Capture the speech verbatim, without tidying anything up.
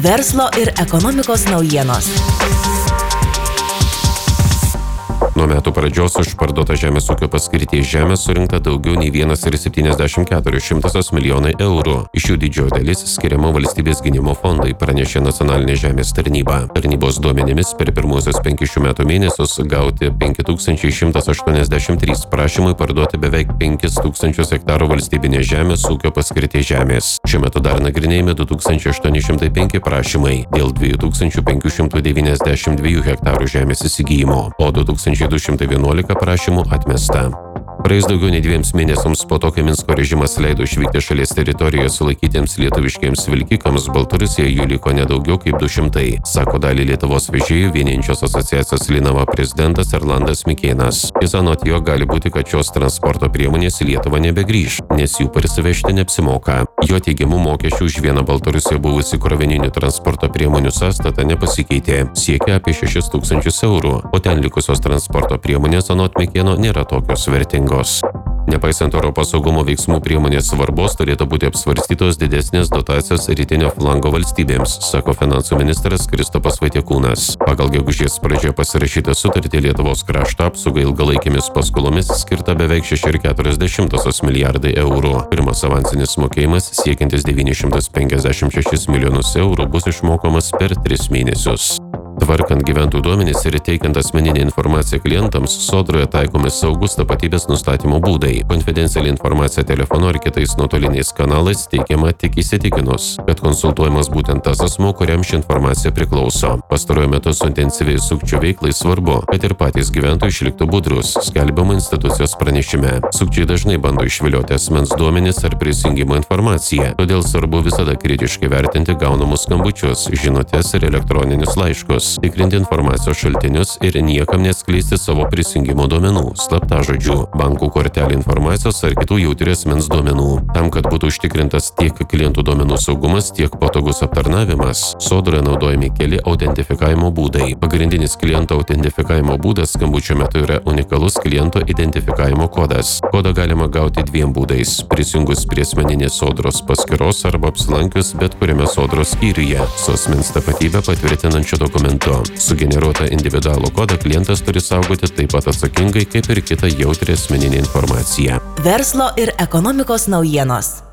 Verslo ir ekonomikos naujienos. Nuo metų pradžios už parduotą žemės ūkio paskirties žemę surinkta daugiau nei vienas ir septyniasdešimt keturios šimtosios milijonai eurų. Iš jų didžioji dalis skiriama valstybės gynimo fondai, pranešė Nacionalinė žemės tarnyba. Tarnybos duomenimis per pirmuosius penkis šių metų mėnesius gauti penki tūkstančiai šimtas aštuoniasdešimt trys prašymai parduoti beveik penkis tūkstančius hektarų valstybinės žemės ūkio paskirties žemės. Šiuo metu dar nagrinėjami du tūkstančiai aštuoni šimtai penki prašymai dėl dviejų tūkstančių penkių šimtų devyniasdešimt dviejų hektarų žemės įsigijimo, o du tūkstančiai du šimtai vienuolika prašymų atmesta. Praėjus daugiau nei dviems mėnesiams po to, kai Minsko režimas leido išvykti šalies teritorijoje sulaikytiems lietuviškiems vilkikams, Baltarusijoje jų liko nedaugiau kaip du šimtai, sako dalį Lietuvos vežėjų vienijančios asociacijos Linava prezidentas Erlandas Mikėnas. Jis anot jo gali būti, kad šios transporto priemonės į Lietuvą nebegrįš, nes jų parsivežti neapsimoka. Jo teigimu mokesčių už vieną Baltarusijoje buvusį krovininių transporto priemonių sąstatą nepasikeitė, siekia apie šešis tūkstančius eurų, o ten likusios transporto priemonės anot Mikėno nėra tokios vertingos. Nepaisant Europos saugumo veiksmų priemonės svarbos, turėtų būti apsvarstytos didesnės dotacijos rytinio flango valstybėms, sako finansų ministras Kristopas Vaitiekūnas. Pagal gegužės pradžioje pasirašytą sutartį Lietuvos krašto apsaugai ilgalaikėmis paskolomis skirta beveik šeši ir keturios dešimtosios milijardai eurų. Pirmas avansinis mokėjimas siekiantis devynis šimtus penkiasdešimt šešis milijonus eurų bus išmokomas per tris mėnesius. Tvarkant gyventojų duomenis ir teikiant asmeninę informaciją klientams, Sodroje taikomi saugus tapatybės nustatymo būdai. Konfidenciali informacija telefonu ar kitais nuotoliniais kanalais teikiama tik įsitikinus, kad konsultuojamas būtent tas asmuo, kuriam ši informacija priklauso. Pastaruoju metu suintensyvėjus sukčių veiklai svarbu, kad ir patys gyventojai išliktų budrus, skelbiama institucijos pranešime. Sukčiai dažnai bando išvilioti asmens duomenis ar prisijungimo informaciją, todėl svarbu visada kritiškai vertinti gaunamus skambučius, žinutes ir elektroninius laiškus, tikrinti informacijos šaltinius ir niekam neskleisti savo prisijungimo duomenų, slaptažodžių, bankų kortelių informacijos ar kitų jautrių asmens duomenų. Tam, kad būtų užtikrintas tiek klientų duomenų saugumas, tiek patogus aptarnavimas, Sodroje naudojami keli autentifikavimo būdai. Pagrindinis kliento autentifikavimo būdas skambučio metu yra unikalus kliento identifikavimo kodas. Kodą galima gauti dviem būdais – prisijungus prie asmeninės Sodros paskyros arba apsilankius bet kuriame Sodros skyriuje su asmens tapatybę patvirtinančiu dokumentu. Sugeneruotą individualų kodą klientas turi saugoti taip pat atsakingai kaip ir kitą jautrią asmeninę informaciją. Verslo ir ekonomikos naujienos.